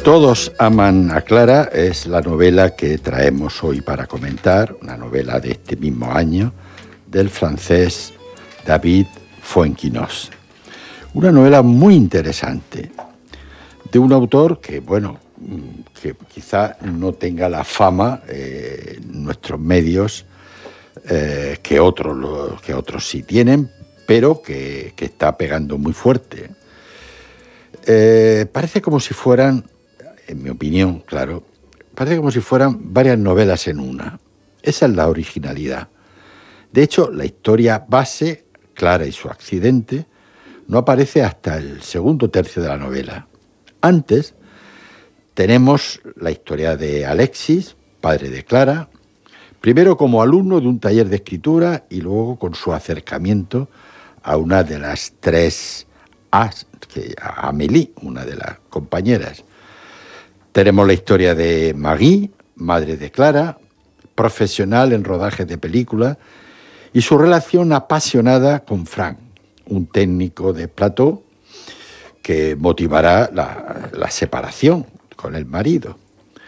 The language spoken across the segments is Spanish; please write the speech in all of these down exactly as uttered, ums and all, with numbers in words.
Todos aman a Clara es la novela que traemos hoy para comentar, una novela de este mismo año, del francés David Fuenquinos. Una novela muy interesante, de un autor que, bueno, que quizá no tenga la fama eh, en nuestros medios eh, que, otros, que otros sí tienen, pero que, que está pegando muy fuerte. Eh, parece como si fueran, en mi opinión, claro, parece como si fueran varias novelas en una. Esa es la originalidad. De hecho, la historia base, Clara y su accidente, no aparece hasta el segundo tercio de la novela. Antes tenemos la historia de Alexis, padre de Clara, primero como alumno de un taller de escritura y luego con su acercamiento a una de las tres As, que, a Amélie, una de las compañeras. Tenemos la historia de Marie, madre de Clara, profesional en rodajes de películas, y su relación apasionada con Frank, un técnico de plató que motivará la, la separación con el marido.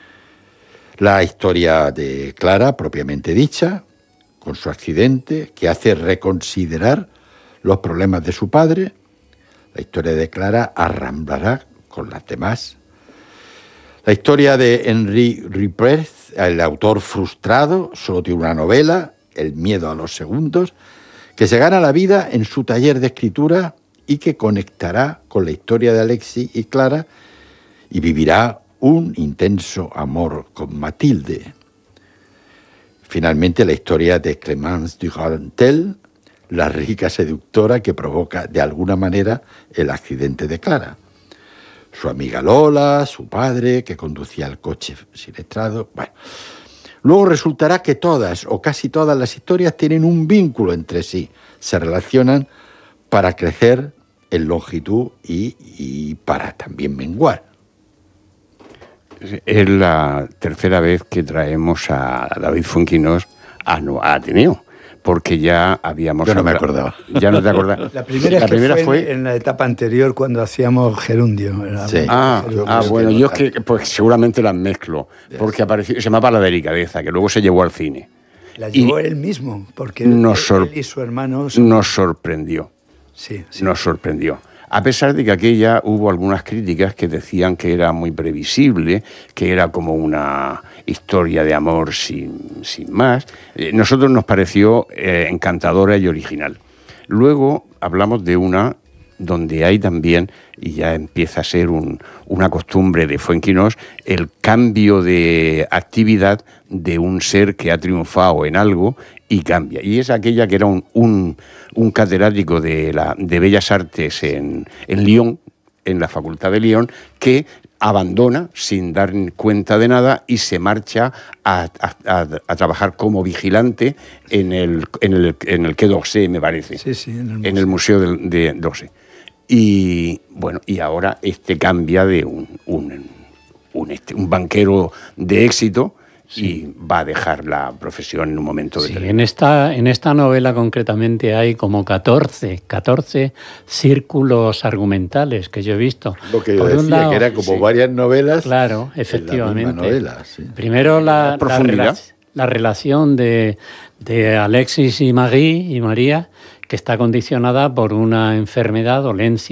La historia de Clara, propiamente dicha, con su accidente, que hace reconsiderar los problemas de su padre. La historia de Clara arramblará con las demás. La historia de Henri Riprez, el autor frustrado, solo tiene una novela, El miedo a los segundos, que se gana la vida en su taller de escritura y que conectará con la historia de Alexis y Clara y vivirá un intenso amor con Mathilde. Finalmente, la historia de Clémence Durantel, la rica seductora que provoca de alguna manera el accidente de Clara. Su amiga Lola, su padre, que conducía el coche siniestrado. Bueno, luego resultará que todas o casi todas las historias tienen un vínculo entre sí, se relacionan para crecer en longitud y, y para también menguar. Es la tercera vez que traemos a David Fuenquinos a, a Ateneo, porque ya habíamos... Yo no me acordaba. Ya no te acordabas. La primera, la es primera que fue, fue en la etapa anterior cuando hacíamos Gerundio. Sí. Ah, Yo ah creo bueno, que yo no. es que pues, seguramente las mezclo, porque apareció, se llamaba La Delicadeza, que luego se llevó al cine. La llevó Y él mismo, porque nos él, sor- él y su hermano... Son... Nos sorprendió. Sí, sí. Nos sorprendió. A pesar de que aquella hubo algunas críticas que decían que era muy previsible, que era como una historia de amor sin, sin más, eh, nosotros nos pareció eh, encantadora y original. Luego hablamos de una donde hay también, y ya empieza a ser un, una costumbre de Fuenquinos, el cambio de actividad de un ser que ha triunfado en algo y cambia. Y es aquella que era un, un, un catedrático de, la, de Bellas Artes en, en Lyon, en la Facultad de Lyon, que abandona sin dar cuenta de nada y se marcha a, a, a, a trabajar como vigilante en el, en el, en el Quai d'Orsay, me parece. Sí, sí, en el en el Museo de, de d'Orsay. Y bueno, y ahora este cambia de un, un, un, este, un banquero de éxito, sí, y va a dejar la profesión en un momento sí, determinado. En esta, en esta novela concretamente hay como catorce, catorce círculos argumentales que yo he visto. Lo que yo Por un decía, lado, que eran como sí, varias novelas. claro, en efectivamente. la misma novela, sí. Primero la, la, profundidad. rela- la relación de, de Alexis y Marie y María, que está condicionada por una enfermedad, dolencia